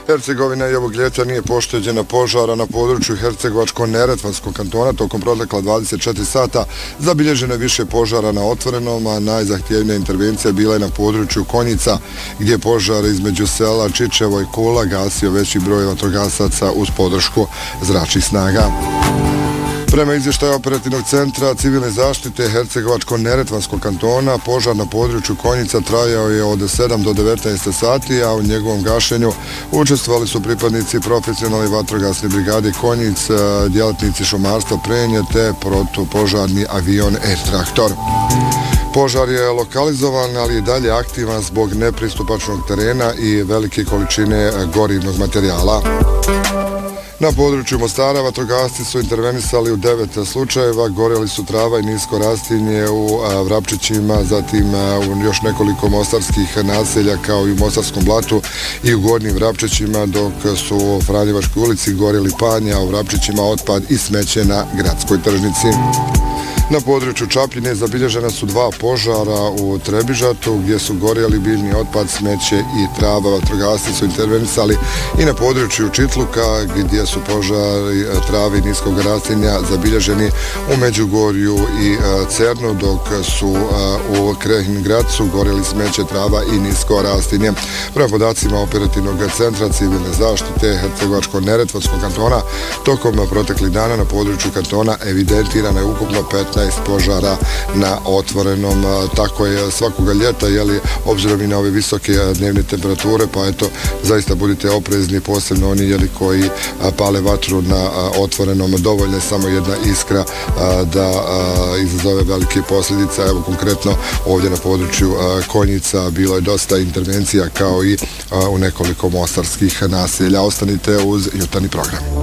Hercegovina i ovog ljeta nije pošteđena požara na području Hercegovačko-Neretvanskog kantona. Tokom protekla 24 sata zabilježeno je više požara na otvorenom, a najzahtjevnija intervencija bila je na području Konjica, gdje je požar između sela Čičevo i Kula gasio veći broj vatrogasaca uz podršku zračnih snaga. Prema izvještaju operativnog centra civilne zaštite Hercegovačko-Neretvanskog kantona, požar na području Konjica trajao je od 7 do 19 sati, a u njegovom gašenju učestvovali su pripadnici profesionalne vatrogasne brigade Konjic, djelatnici šumarstva Prenje te protupožarni avion Air Traktor. Požar je lokalizovan, ali je dalje aktivan zbog nepristupačnog terena i velike količine gorivnog materijala. Na području Mostara vatrogasci su intervenisali u 9 slučajeva, gorjeli su trava i nisko rastinje u Vrapčićima, zatim u još nekoliko mostarskih naselja kao i u Mostarskom blatu i u Gornjim Vrapčićima, dok su u Franjevačkoj ulici gorjeli panja, u Vrapčićima otpad i smeće na gradskoj tržnici. Na području Čapljine zabilježena su 2 požara u Trebižatu gdje su gorjeli biljni otpad, smeće i trava. Vatrogasci su intervenisali i na području Čitluka gdje su požari trave i niskog rastinja zabilježeni u Međugorju i Cernu, dok su u Krehingradcu gorjeli smeće, trava i nisko rastinje. Prema podacima operativnog centra civilne zaštite Hercegovačko-Neretvanskog kantona, tokom proteklih dana na području kantona evidentirano je ukupno 15 požara na otvorenom. Tako je svakoga ljeta, obzirom i na ove visoke dnevne temperature, pa eto, zaista budite oprezni, posebno oni koji pale vatru na otvorenom. Dovoljno je samo jedna iskra da izazove velike posljedice. Evo konkretno ovdje na području Konjica bilo je dosta intervencija kao i u nekoliko mostarskih naselja. Ostanite uz jutarnji program.